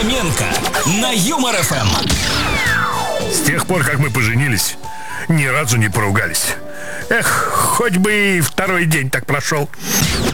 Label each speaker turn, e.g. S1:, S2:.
S1: Фоменко на Юмор ФМ.
S2: С тех пор, как мы поженились, ни разу не поругались. Эх, хоть бы и второй день так прошел.